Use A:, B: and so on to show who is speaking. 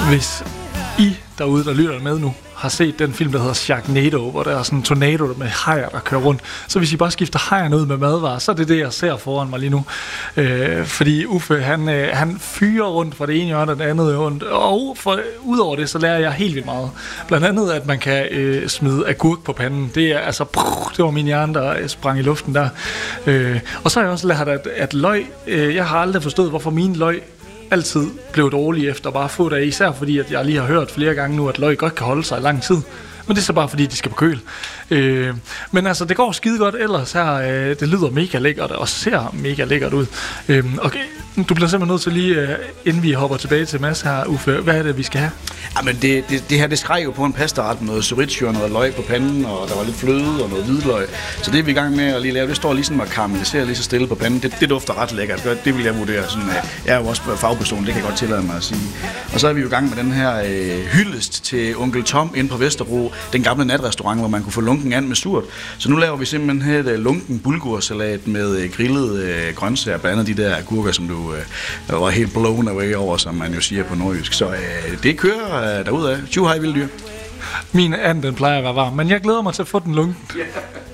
A: Hvis I derude, der lytter med nu, har set den film, der hedder Sharknado, hvor der er sådan en tornado med hajer, der kører rundt. Så hvis I bare skifter hajerne ud med madvarer, så er det det, jeg ser foran mig lige nu. Fordi Uffe, han fyrer rundt fra det ene hjørne og det andet hjørne. Og udover det, så lærer jeg helt vildt meget. Blandt andet, at man kan smide agurk på panden. Det er altså, det var min hjerne, der sprang i luften der. Og så har jeg også lært, at løg, jeg har aldrig forstået, hvorfor mine løg altid blev dårlige efter bare få dage, især fordi at jeg lige har hørt flere gange nu, at løg godt kan holde sig i lang tid. Men det er så bare fordi, de skal på køl. Men altså, det går skide godt ellers her. Det lyder mega lækkert og ser mega lækkert ud. Okay, du bliver simpelthen nødt til lige, inden vi hopper tilbage til Mads her, Uffe, hvad er det, vi skal have?
B: Jamen, det her, det skreg jo på en pastaret med noget chorizo og noget løg på panden, og der var lidt fløde og noget hvidløg. Så det er vi i gang med at lige lave. Det står lige sådan og karamelliserer lige så stille på panden. Det dufter ret lækkert. Det vil jeg vurdere. Sådan, jeg er jo også fagperson, det kan jeg godt tillade mig at sige. Og så er vi jo i gang med den her hyldest til Onkel Tom inde på Vesterbro. Den gamle natrestaurant, hvor man kunne få lunken and med surt. Så nu laver vi simpelthen et lunken bulgursalat med grillede grøntsager, blandt andet de der agurker, som du var helt blown away over, som man jo siger på nordjysk. Så det kører derudad. 20 hej vilde dyr.
A: Min and, den plejer at være varm, men jeg glæder mig til at få den lunken.